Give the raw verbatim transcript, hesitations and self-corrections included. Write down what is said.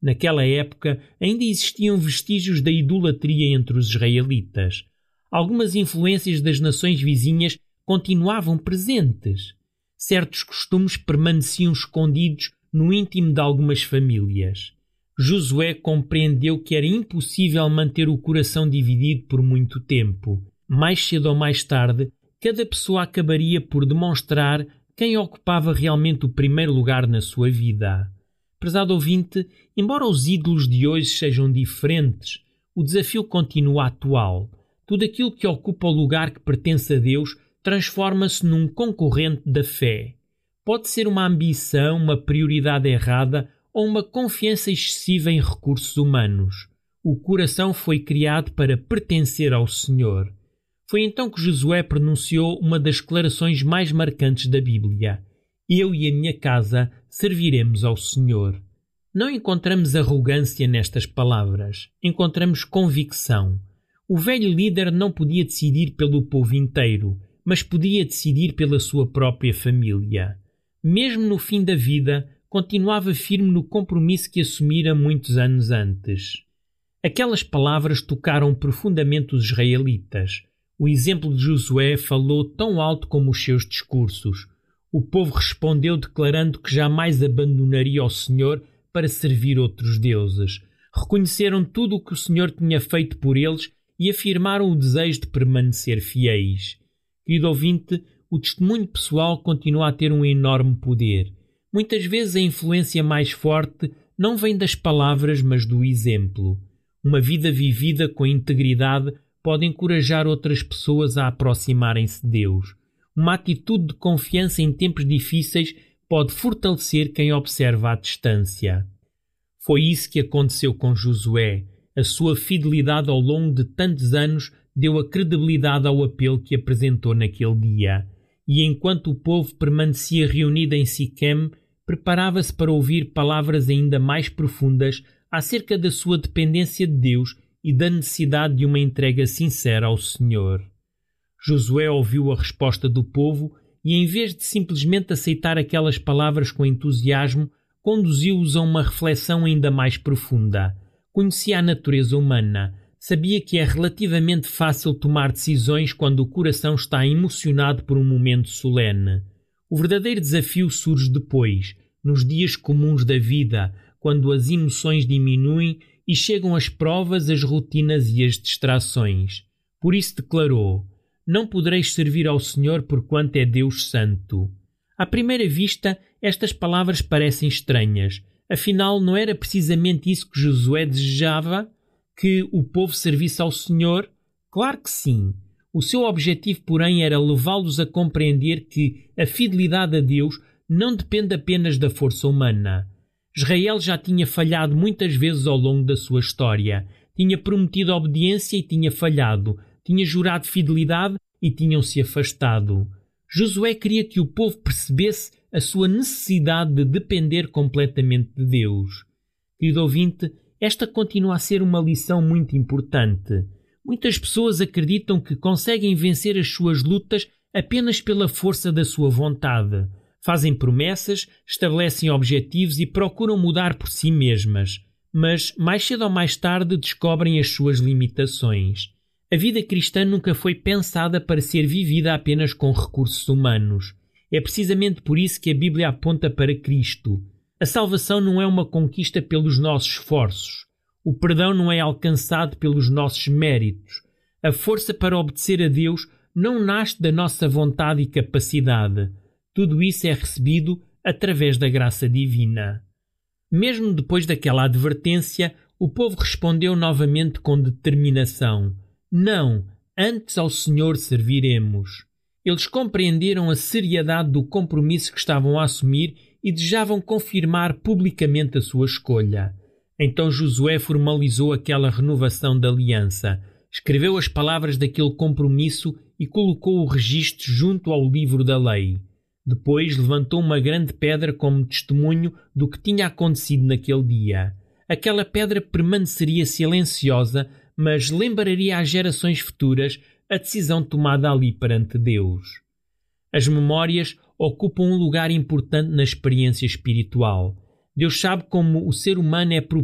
Naquela época ainda existiam vestígios da idolatria entre os israelitas. Algumas influências das nações vizinhas continuavam presentes. Certos costumes permaneciam escondidos no íntimo de algumas famílias. Josué compreendeu que era impossível manter o coração dividido por muito tempo. Mais cedo ou mais tarde, cada pessoa acabaria por demonstrar quem ocupava realmente o primeiro lugar na sua vida. Prezado ouvinte, embora os ídolos de hoje sejam diferentes, o desafio continua atual. Tudo aquilo que ocupa o lugar que pertence a Deus transforma-se num concorrente da fé. Pode ser uma ambição, uma prioridade errada ou uma confiança excessiva em recursos humanos. O coração foi criado para pertencer ao Senhor. Foi então que Josué pronunciou uma das declarações mais marcantes da Bíblia: Eu e a minha casa serviremos ao Senhor. Não encontramos arrogância nestas palavras, encontramos convicção. O velho líder não podia decidir pelo povo inteiro, mas podia decidir pela sua própria família. Mesmo no fim da vida, continuava firme no compromisso que assumira muitos anos antes. Aquelas palavras tocaram profundamente os israelitas. O exemplo de Josué falou tão alto como os seus discursos. O povo respondeu declarando que jamais abandonaria o Senhor para servir outros deuses. Reconheceram tudo o que o Senhor tinha feito por eles e afirmaram o desejo de permanecer fiéis. Querido ouvinte, o testemunho pessoal continua a ter um enorme poder. Muitas vezes a influência mais forte não vem das palavras, mas do exemplo. Uma vida vivida com integridade pode encorajar outras pessoas a aproximarem-se de Deus. Uma atitude de confiança em tempos difíceis pode fortalecer quem observa à distância. Foi isso que aconteceu com Josué. A sua fidelidade ao longo de tantos anos deu a credibilidade ao apelo que apresentou naquele dia. E enquanto o povo permanecia reunido em Siquém, preparava-se para ouvir palavras ainda mais profundas acerca da sua dependência de Deus e da necessidade de uma entrega sincera ao Senhor. Josué ouviu a resposta do povo e, em vez de simplesmente aceitar aquelas palavras com entusiasmo, conduziu-os a uma reflexão ainda mais profunda. Conhecia a natureza humana, sabia que é relativamente fácil tomar decisões quando o coração está emocionado por um momento solene. O verdadeiro desafio surge depois, nos dias comuns da vida, quando as emoções diminuem e chegam as provas, as rotinas e as distrações. Por isso declarou: Não podereis servir ao Senhor porquanto é Deus Santo. À primeira vista, estas palavras parecem estranhas. Afinal, não era precisamente isso que Josué desejava? Que o povo servisse ao Senhor? Claro que sim. O seu objetivo, porém, era levá-los a compreender que a fidelidade a Deus não depende apenas da força humana. Israel já tinha falhado muitas vezes ao longo da sua história. Tinha prometido obediência e tinha falhado. Tinha jurado fidelidade e tinham-se afastado. Josué queria que o povo percebesse a sua necessidade de depender completamente de Deus. Querido ouvinte, esta continua a ser uma lição muito importante. Muitas pessoas acreditam que conseguem vencer as suas lutas apenas pela força da sua vontade. Fazem promessas, estabelecem objetivos e procuram mudar por si mesmas. Mas, mais cedo ou mais tarde, descobrem as suas limitações. A vida cristã nunca foi pensada para ser vivida apenas com recursos humanos. É precisamente por isso que a Bíblia aponta para Cristo. A salvação não é uma conquista pelos nossos esforços. O perdão não é alcançado pelos nossos méritos. A força para obedecer a Deus não nasce da nossa vontade e capacidade. Tudo isso é recebido através da graça divina. Mesmo depois daquela advertência, o povo respondeu novamente com determinação: Não, antes ao Senhor serviremos. Eles compreenderam a seriedade do compromisso que estavam a assumir e desejavam confirmar publicamente a sua escolha. Então Josué formalizou aquela renovação da aliança, escreveu as palavras daquele compromisso e colocou o registro junto ao livro da lei. Depois levantou uma grande pedra como testemunho do que tinha acontecido naquele dia. Aquela pedra permaneceria silenciosa, mas lembraria às gerações futuras a decisão tomada ali perante Deus. As memórias ocupam um lugar importante na experiência espiritual. Deus sabe como o ser humano é